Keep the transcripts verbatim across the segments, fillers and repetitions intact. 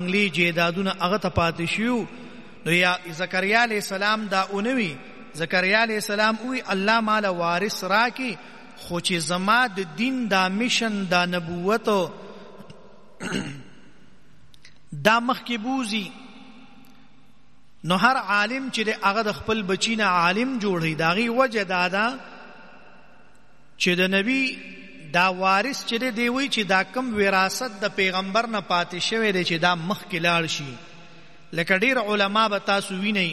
بنگلې جیدادونه هغه ته پاتې شیو. نو یا زکریا علیہ السلام دا اونوي. زکریا علیہ السلام وی الله مال وارث راکی، خو چې زما د دین دا میشن دا نبوت دا مخ کې بوزي. نو هر عالم چې هغه د خپل بچی نه عالم جوړي، داغي وجه دا ده چې د نبی دا وارث چې دی وی چې دا کم وراثت د پیغمبر نه پاتې شوی دی چې دا مخ کې لاړ شي. لکه ډیر علما به تاسو وینئ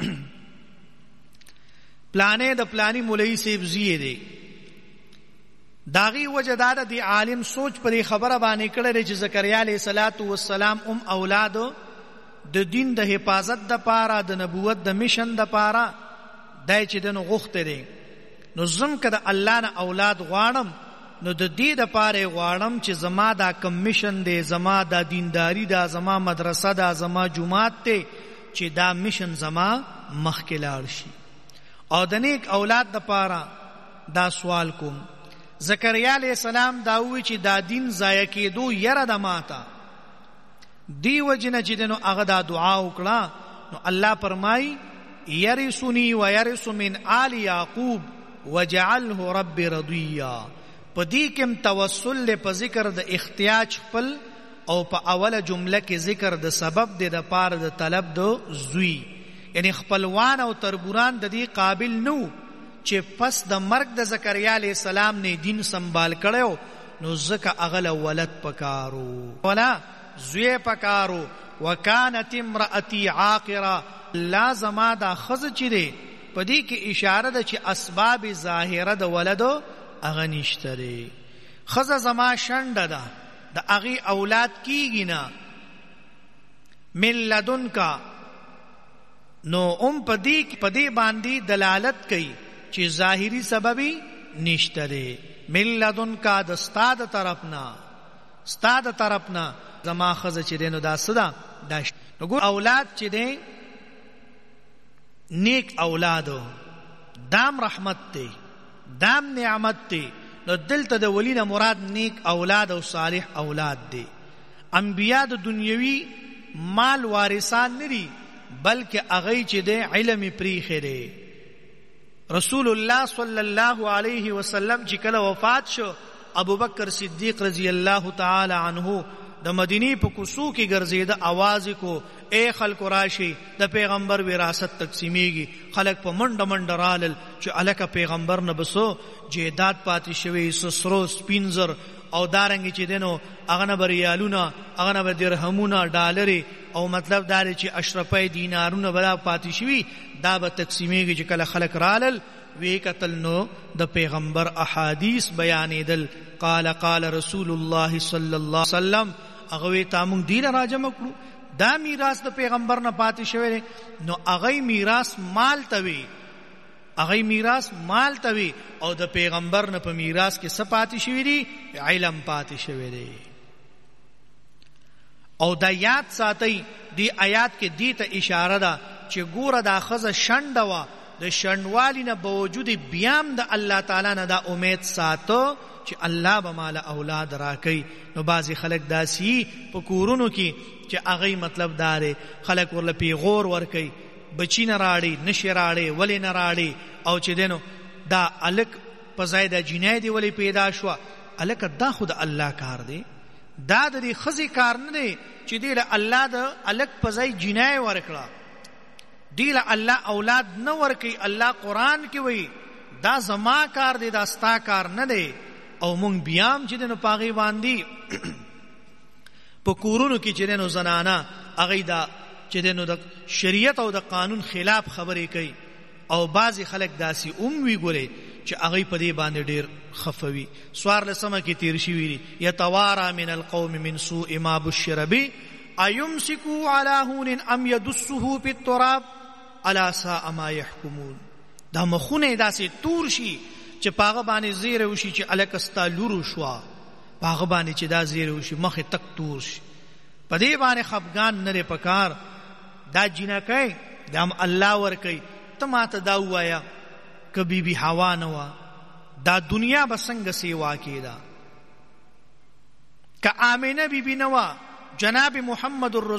پلانې د پلانی مولوی صاحب زیه دی، داغي وجه دا ده دی عالم سوچ پرې خبره باندې کړی چې زکریا علیہ الصلوۃ والسلام ام اولاد د دین د حفاظت د پاره د نبوت د میشن د پاره دای چې دنو غوښته دی. نو زم کده الله نه اولاد غواړم نو د دې د پاره غواړم چې زما دا کمیشن دی، زما دا دینداری دا، زما مدرسه دا، زما جماعت ته چې دا میشن زما مخکې لاړ شي. او د نیک اولاد د پاره دا سوال کوم. زکریا علیہ السلام دا وی چې دا دین ضایع کېدو یره د ماته دی وجنه چې دنو هغه دا دعا وکړه. نو الله فرمای یرثنی و یرث من آل یعقوب وجعله رب رضیا. په دې کې توسل له په ذکر د احتیاج خپل او په اوله جمله کې ذکر د سبب د د پاره د طلب د زوی، یعنی خپلوان او تربوران د دې قابل نو چې پس د مرګ د زکریا علیہ السلام نه دین سنبال کړو. نو زکه اغل ولد پکارو ولا زوی پکارو. وکانت امراتی عاقره، لازم دا خزه چي دي په دې کې اشاره ده چې اسباب ظاهره د ولدو اغه نشته دي. خزه زما شنډه ده د اغي اولاد کیږي نه من لدنکا. نو ام په دې په دې باندې دلالت کوي چې ظاهری سببي نشته دي. من لدنکا د استاد طرفنا، استاد طرفنا زما خزه چې دینو دا صدا دا. نو ګور اولاد چې دي نیک اولادو دام رحمت ته، دام نعمت ته. نو دلته د ولینه مراد نیک اولاد او صالح اولاد دي. انبیاء د دنیوي مال وارثان نه دي، بلکې هغه چې د علم پریخه دي. رسول الله صلی الله علیه وسلم چې کله وفات شو، ابو بکر صدیق رضی الله تعالی عنہ د مدینی په کوڅو کې ګرځیده، आवाज کو اے خلق راشي د پیغمبر وراثت تقسیمیږي. خلق په منډه منډه رالل چې الکه پیغمبر نه بسو جیداد پاتې شوی، سسرو سپینزر او دارنګ چې دینو هغه نه بریالونه، هغه نه درهمونه، ډالر او مطلب دا چې اشرفي دینارونه بلا پاتې شوی، دا به تقسیمیږي. چې کله خلق رالل وی قتل نو د پیغمبر احادیث بیانېدل. قال قال رسول الله صلی الله علیه وسلم، هغه تامون دین راجم کړو. دا میراث د پیغمبر نه پاتې شوی، نو هغه میراث مال توي، هغه میراث مال توي. او د پیغمبر نه په میراث کې څه پاتې شوی دی؟ علم پاتې شوی دی. او دا یاد ساتي دی آیات کې دی ته اشاره ده چې ګوره دا خزه شنډه وا، د شنډوالي نه باوجود بیام د الله تعالی نه دا امید ساتو چې الله به مال اولاد راکړي. نو بعضی خلک داسي په کورونو کې چې هغه مطلب دار خلک ورله پیغور ور کوي، بچی نه راړي، نشي راړي، ولې نه راړي. او چې دینو دا الک په ځای د جنای دی ولې پیدا شو، الک دا خود الله کار دی، دا د خزي کار نه دی چې دی له الله د الک په ځای جنای ورکړه، دی له الله اولاد نه ورکي. الله قران کې وایي دا زما کار دی، دا ستا کار نه دی. او مونږ بیام چې دنو پاغي باندې په کورونو کې چې دنو زنانا هغه دا چې دنو د شریعت او د قانون خلاف خبرې کوي. او بعضی خلک داسي اوم وی ګوري چې هغه په دې باندې ډیر خفوي. سوار لسمه کې تیر شي ویلي یتوارا من القوم من سوء ما بشر به ايمسكوا على هون ام يدسه في التراب الا ساء ما يحكمون. دا مخونه داسي تور شي چې پاغه باندې زیره وشي چې الکستا لورو شوا، پاغه باندې چې دا زیره وشي مخه تک تور شي. په دې باندې خفغان نه پکار. دا جنکای دام الله ور کوي. ته ماته دا وایا ک بی بی حوا نه وا، دا دنیا بسنګ سیوا کیدا. ک امینه بی بی نه وا، جناب محمد